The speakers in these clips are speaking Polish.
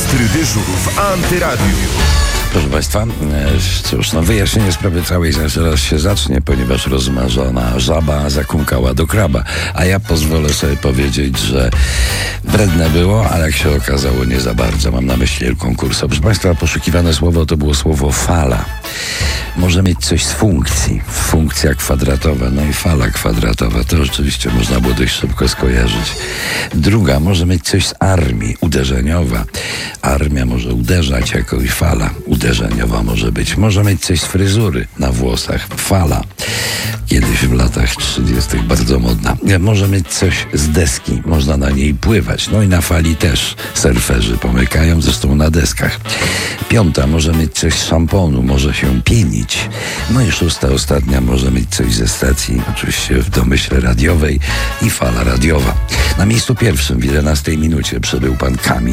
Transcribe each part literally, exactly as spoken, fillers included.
Ostry dyżur w Antyradiu. Proszę Państwa, cóż, no wyjaśnienie sprawy całej zaraz się zacznie, ponieważ rozmarzona żaba zakąkała do kraba. A ja pozwolę sobie powiedzieć, że wredne było, ale jak się okazało nie za bardzo. Mam na myśli konkursu. Proszę Państwa, poszukiwane słowo to było słowo fala. Może mieć coś z funkcji. Funkcja kwadratowa, no i fala kwadratowa. To rzeczywiście można było dość szybko skojarzyć. Druga, może mieć coś z armii, uderzeniowa. Armia może uderzać jako i fala uderzeniowa może być. Może mieć coś z fryzury na włosach. Fala. Kiedyś w latach trzydziestych bardzo modna. Może mieć coś z deski. Można na niej pływać. No i na fali też surferzy pomykają, zresztą na deskach. Piąta, może mieć coś z szamponu. Może się pienić. No i szósta, ostatnia, może mieć coś ze stacji, oczywiście w domyśle radiowej i fala radiowa. Na miejscu pierwszym w jedenastej minucie przebył pan Kamil.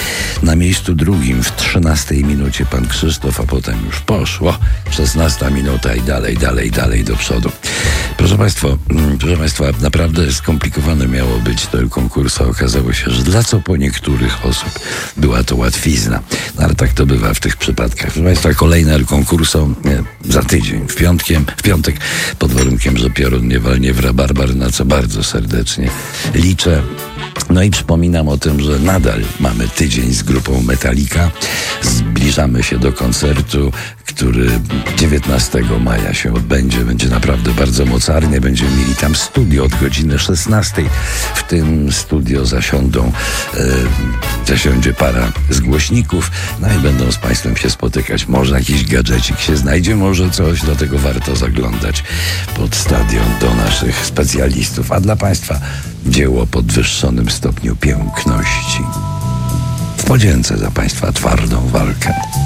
Na miejscu drugim w trzynastej minucie pan Krzysztof, a potem już poszło. szesnasta minuta i dalej, dalej, dalej do przodu. Proszę Państwa, proszę Państwa, naprawdę skomplikowane miało być to konkursu. Okazało się, że dla co po niektórych osób była to łatwizna. No, ale tak to bywa w tych przypadkach. Proszę Państwa, kolejne konkursu za tydzień, w piątkiem, w piątek, pod warunkiem, że piorun nie walnie w rabarbar, na co bardzo serdecznie liczę. No i przypominam o tym, że nadal mamy tydzień z grupą Metallica. Zbliżamy się do koncertu, który dziewiętnastego maja się odbędzie. Będzie naprawdę bardzo mocarnie. Będziemy mieli tam studio od godziny szesnastej. W tym studio zasiądą, e, zasiądzie para z głośników. No i będą z Państwem się spotykać. Może jakiś gadżecik się znajdzie, może coś. Dlatego warto zaglądać pod stadion do naszych specjalistów. A dla Państwa dzieło o podwyższonym stopniu piękności. W podzięce za Państwa twardą walkę.